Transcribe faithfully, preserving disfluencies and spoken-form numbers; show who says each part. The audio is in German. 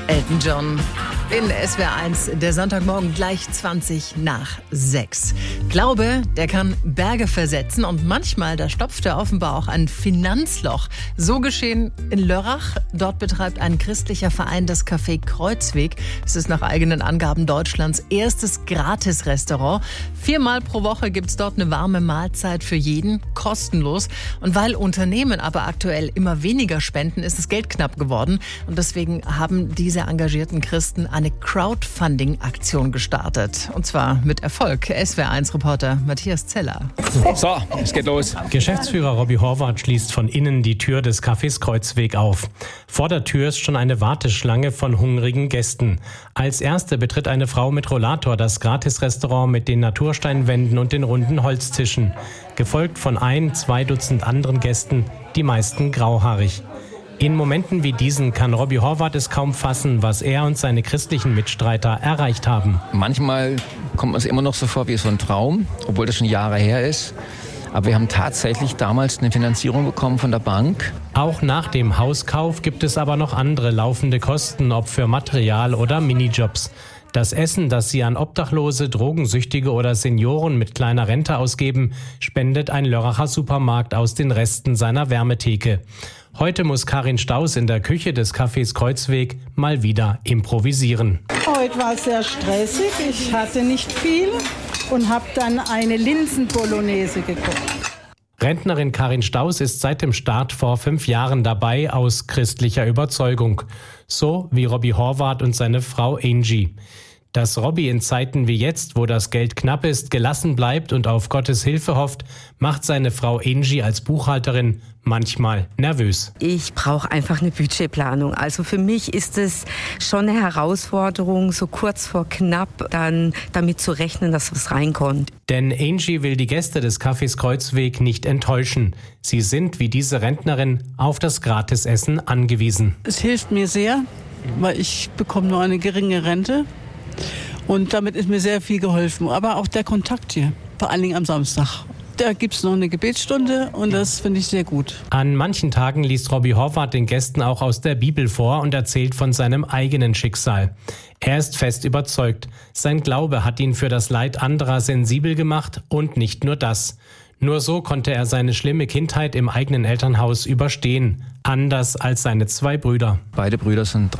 Speaker 1: Elton John in S W R eins, der Sonntagmorgen gleich zwanzig nach sechs. Glaube, der kann Berge versetzen und manchmal, da stopft er offenbar auch ein Finanzloch. So geschehen in Lörrach. Dort betreibt ein christlicher Verein das Café Kreuzweg. Es ist nach eigenen Angaben Deutschlands erstes Gratis-Restaurant. Viermal pro Woche gibt es dort eine warme Mahlzeit für jeden, kostenlos. Und weil Unternehmen aber aktuell immer weniger spenden, ist das Geld knapp geworden. Und deswegen haben diese engagierten Christen eine Crowdfunding-Aktion gestartet. Und zwar mit Erfolg. S W R eins Reporter Matthias Zeller.
Speaker 2: So, es geht los.
Speaker 3: Geschäftsführer Robby Horvath schließt von innen die Tür des Cafés Kreuzweg auf. Vor der Tür ist schon eine Warteschlange von hungrigen Gästen. Als erste betritt eine Frau mit Rollator das Gratisrestaurant mit den Natursteinwänden und den runden Holztischen. Gefolgt von ein, zwei Dutzend anderen Gästen, die meisten grauhaarig. In Momenten wie diesen kann Robby Horvath es kaum fassen, was er und seine christlichen Mitstreiter erreicht haben.
Speaker 2: Manchmal kommt es immer noch so vor wie so ein Traum, obwohl das schon Jahre her ist. Aber wir haben tatsächlich damals eine Finanzierung bekommen von der Bank.
Speaker 3: Auch nach dem Hauskauf gibt es aber noch andere laufende Kosten, ob für Material oder Minijobs. Das Essen, das sie an Obdachlose, Drogensüchtige oder Senioren mit kleiner Rente ausgeben, spendet ein Lörracher Supermarkt aus den Resten seiner Wärmetheke. Heute muss Karin Staus in der Küche des Cafés Kreuzweg mal wieder improvisieren.
Speaker 4: Heute war es sehr stressig, ich hatte nicht viel und habe dann eine Linsen-Bolognese gekocht.
Speaker 3: Rentnerin Karin Staus ist seit dem Start vor fünf Jahren dabei aus christlicher Überzeugung. So wie Robby Horvath und seine Frau Angie. Dass Robby in Zeiten wie jetzt, wo das Geld knapp ist, gelassen bleibt und auf Gottes Hilfe hofft, macht seine Frau Angie als Buchhalterin manchmal nervös.
Speaker 5: Ich brauche einfach eine Budgetplanung. Also für mich ist es schon eine Herausforderung, so kurz vor knapp dann damit zu rechnen, dass was reinkommt.
Speaker 3: Denn Angie will die Gäste des Cafés Kreuzweg nicht enttäuschen. Sie sind, wie diese Rentnerin, auf das Gratisessen angewiesen.
Speaker 4: Es hilft mir sehr, weil ich bekomme nur eine geringe Rente. Und damit ist mir sehr viel geholfen. Aber auch der Kontakt hier, vor allen Dingen am Samstag. Da gibt es noch eine Gebetsstunde und das finde ich sehr gut.
Speaker 3: An manchen Tagen liest Robby Horvath den Gästen auch aus der Bibel vor und erzählt von seinem eigenen Schicksal. Er ist fest überzeugt, sein Glaube hat ihn für das Leid anderer sensibel gemacht und nicht nur das. Nur so konnte er seine schlimme Kindheit im eigenen Elternhaus überstehen, anders als seine zwei Brüder.
Speaker 2: Beide Brüder sind